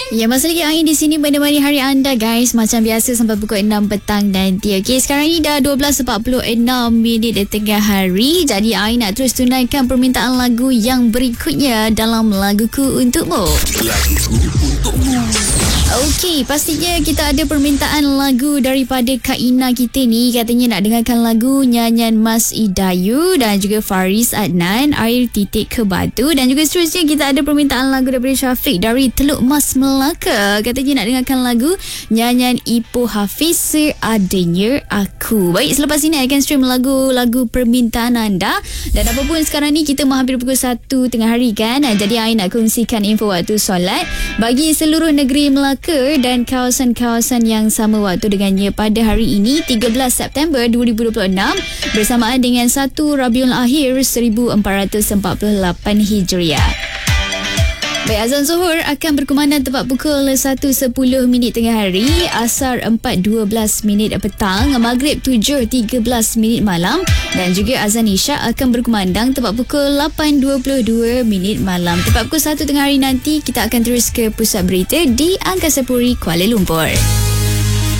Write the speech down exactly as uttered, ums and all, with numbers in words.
Ya, masih lagi Ain di sini menemani hari anda guys, macam biasa sampai pukul enam petang nanti. Okey, sekarang ni dah dua belas empat puluh enam minit di tengah hari. Jadi Ain nak terus tunaikan permintaan lagu yang berikutnya dalam Laguku Untukmu. Laguku Untukmu. Okey, pastinya kita ada permintaan lagu daripada Kak Ina kita ni. Katanya nak dengarkan lagu nyanyian Mas Idayu dan juga Faris Adnan, Air Titik ke Batu. Dan juga seterusnya kita ada permintaan lagu daripada Syafiq dari Teluk Mas Melaka. Katanya nak dengarkan lagu nyanyian Ipoh Hafiz Seadanya Aku. Baik, selepas ini akan stream lagu-lagu permintaan anda. Dan apapun sekarang ni kita menghampiri pukul satu tengah hari kan. Jadi Ain nak kongsikan info waktu solat bagi seluruh negeri Melaka dan kawasan-kawasan yang sama waktu dengannya pada hari ini tiga belas September dua ribu dua puluh enam bersamaan dengan satu Rabiul Akhir seribu empat ratus empat puluh lapan Hijriah. Baik, azan zuhur akan berkumandang tepat pukul satu sepuluh minit tengah hari, asar empat dua belas minit petang, maghrib tujuh tiga belas minit malam dan juga azan isyak akan berkumandang tepat pukul lapan dua puluh dua minit malam. Tepat pukul satu tengah hari nanti kita akan terus ke pusat berita di Angkasa Puri, Kuala Lumpur.